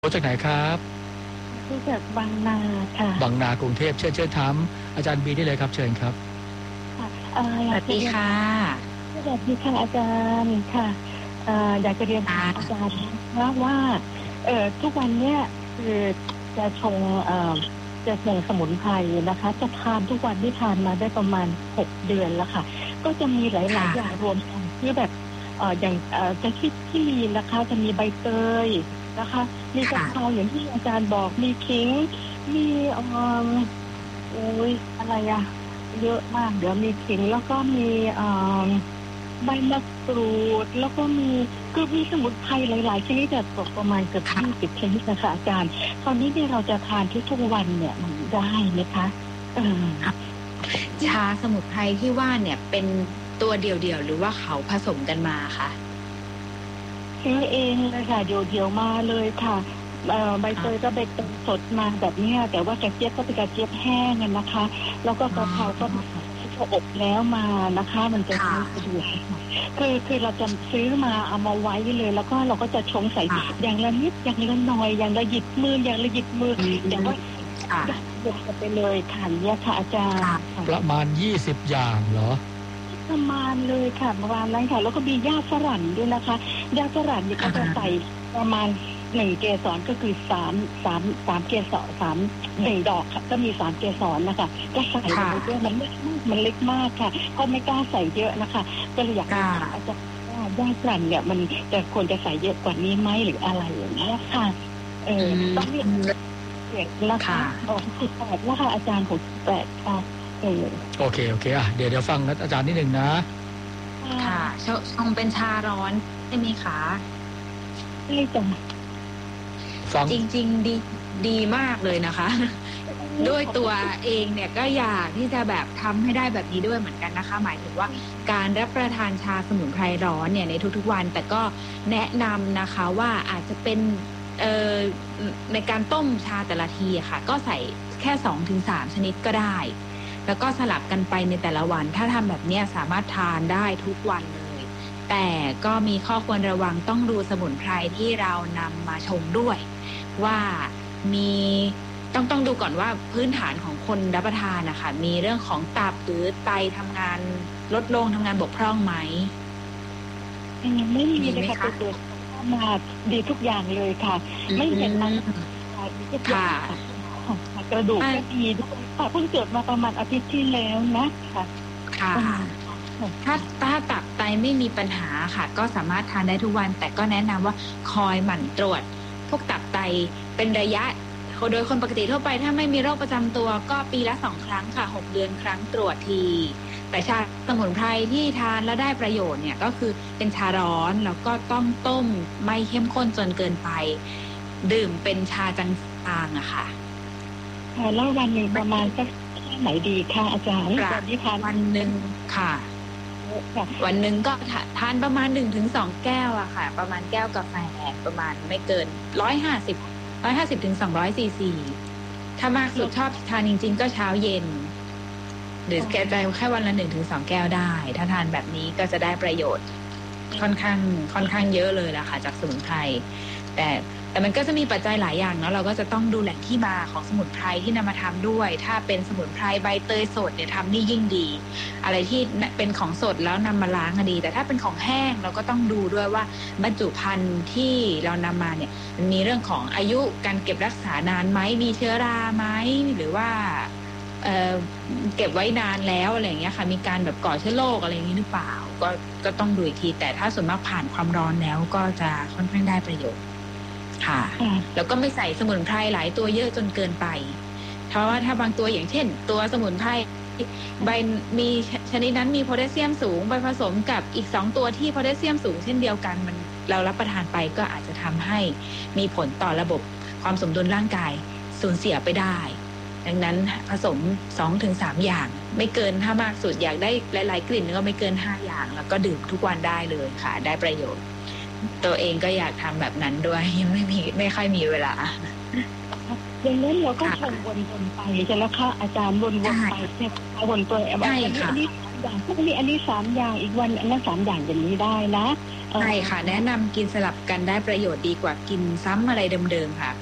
รถจากไหนครับที่จากบางนาค่ะบางนากรุงเทพเชิญถามอาจารย์บีได้เลยครับเชิญครับค่ะสวัสดีค่ะสวัสดีค่ะอาจารย์ค่ะอยากจะเรียนถามอาจารย์ว่าทุกวันเนี้ยคือจะชงสมุนไพรนะคะจะทานทุกวันที่ทานมาได้ประมาณ6 เดือนแล้วค่ะก็จะมีหลายๆอย่างรวมกันคือแบบอย่างจะที่มีนะคะจะมีใบเตยนะคะมีกะเพราอย่างที่อาจารย์บอกมีขิงมีโอ้ยอะไรอะเยอะมากเดี๋ยวมีขิงแล้วก็มีใบมะกรูดแล้วก็มีสมุนไพรหลายๆชนิดจะตกประมาณเกือบ20 ชนิดนะคะอาจารย์คราวนี้เนี่ยเราจะทานทุกวันเนี่ยมันได้ไหมคะชาสมุนไพรที่ว่าเนี่ยเป็นตัวเดี่ยวๆหรือว่าเขาผสมกันมาคะซื้อเองเลยค่ะเดี่ยวๆมาเลยค่ะใบเตยก็ใบเตยสดมาแบบนี้แต่ว่ากระเจี๊ยบก็เป็นกระเจี๊ยบแห้งนะคะแล้วก็กะเพราก็อบแล้วมานะคะมันจะไม่สะดวกคือเราจะซื้อมาเอามาไว้เลยแล้วก็เราก็จะชงใส่อย่างละนิดอย่างละหน่อยอย่างละหยิบมืออย่างว่าบวกกันไปเลยค่ะเนี่ยค่ะอาจารย์ประมาณ20 อย่างเหรอประมาณเลยค่ะประมาณนั้นค่ะแล้วก็มีหญ้าฝรั่งด้วยนะคะหญ้าฝรั่งนี่ก็จะใส่ประมาณ1 เกสรก็คือ3 เกสร1 ดอกค่ะก็มี3 เกสรนะคะก็ใส่ลงไปด้วยมันเล็กมากค่ะก็ไม่กล้าใส่เยอะนะคะก็เลยอยากจะอาจจะว่าหญ้าฝรั่งเนี่ยมันจะควรจะใส่เยอะกว่านี้ไหมหรืออะไรอย่างเงี้ยค่ะต้องมีเด็กนะคะ18นะคะอาจารย์68ค่ะโอเคอ่ะเดี๋ยวฟังอาจารย์นิดนึงนะค่ะชงเป็นชาร้อนใช่ไหมคะใช่จ้ะฟังจริงๆดีมากเลยนะคะด้วยตัวเองเนี่ยก็อยากที่จะแบบทำให้ได้แบบนี้ด้วยเหมือนกันนะคะหมายถึงว่าการรับประทานชาสมุนไพรร้อนเนี่ยในทุกๆวันแต่ก็แนะนำนะคะว่าอาจจะเป็นในการต้มชาแต่ละทีค่ะก็ใส่แค่ 2-3 ชนิดก็ได้แล้วก็สลับกันไปในแต่ละวันถ้าทำแบบนี้สามารถทานได้ทุกวันเลยแต่ก็มีข้อควรระวังต้องดูสมุนไพรที่เรานำมาชงด้วยว่ามีต้องดูก่อนว่าพื้นฐานของคนรับประทานนะคะมีเรื่องของตับหรือไตทำงานลดลงทำงานบกพร่องไหมไม่มีเลยค่ะตัวมาดีทุกอย่างเลยค่ะไม่เห็นมันค่ะกระดูกก็ดีด้วยค่ะเพิ่งเกิดมาประมาณอาทิตย์ที่แล้วนะค่ะถ้าตับไตไม่มีปัญหาค่ะก็สามารถทานได้ทุกวันแต่ก็แนะนำว่าคอยหมั่นตรวจพวกตับไตเป็นระยะโดยคนปกติทั่วไปถ้าไม่มีโรคประจำตัวก็ปีละ2 ครั้งค่ะ6 เดือนครั้งตรวจทีแต่ชาสมุนไพรที่ทานแล้วได้ประโยชน์เนี่ยก็คือเป็นชาร้อนแล้วก็ต้องต้มไม่เข้มข้นจนเกินไปดื่มเป็นชาจางๆอะค่ะแล้ววันหนึ่งประมาณสักไหนดีคะอาจารย์วันหนึ่งค่ะวันหนึ่งก็ทานประมาณ 1-2 แก้วอะค่ะประมาณแก้วกาแฟประมาณไม่เกิน150 ถึง 200 ซีซีถ้ามากสุดชอบทานจริงๆก็เช้าเย็นหรือแก้ใจแค่วันละ 1-2 แก้วได้ถ้าทานแบบนี้ก็จะได้ประโยชน์ค่อนข้างเยอะเลยล่ะค่ะจากสมุนไพรแต่มันก็จะมีปัจจัยหลายอย่างเนาะเราก็จะต้องดูแหล่งที่มาของสมุนไพรที่นำมาทำด้วยถ้าเป็นสมุนไพรใบเตยสดเนี่ยทำนี่ยิ่งดีอะไรที่เป็นของสดแล้วนำมาล้างก็ดีแต่ถ้าเป็นของแห้งเราก็ต้องดูด้วยว่าบรรจุภัณฑ์ที่เรานำมาเนี่ยมันมีเรื่องของอายุการเก็บรักษานานไหมมีเชื้อราไหมหรือว่าเก็บไว้นานแล้วอะไรอย่างเงี้ยค่ะมีการแบบก่อเชื้อโรคอะไรอย่างนี้หรือเปล่าก็ต้องดูอีกทีแต่ถ้าส่วนมากผ่านความร้อนแล้วก็จะค่อนข้างได้ประโยชน์ค่ะแล้วก็ไม่ใส่สมุนไพรหลายตัวเยอะจนเกินไปเพราะว่าถ้าบางตัวอย่างเช่นตัวสมุนไพรใบมีชนิดนั้นมีโพแทสเซียมสูงไปผสมกับอีก2 ตัวที่โพแทสเซียมสูงเช่นเดียวกันมันเรารับประทานไปก็อาจจะทำให้มีผลต่อระบบความสมดุลร่างกายสูญเสียไปได้ดังนั้นผสม 2-3 อย่างไม่เกินถ้ามากสุดอยากได้หลายๆกลิ่นก็ไม่เกิน5 อย่างแล้วก็ดื่มทุกวันได้เลยค่ะได้ประโยชน์ตัวเองก็อยากทำแบบนั้นด้วยยังไม่ค่อยมีเวลาอย่างนั้นเราก็ชงวนๆไปใช่แล้วค่ะอาจารย์วนๆไปเนี่ยวนตัวใช่ค่ะอย่างพวกนี้อันนี้3อย่างอีกวันอันนั้น3อย่างอย่างนี้ได้นะใช่ค่ะ แนะนำกินสลับกันได้ประโยชน์ดีกว่ากินซ้ำอะไรเดิมๆค่ะ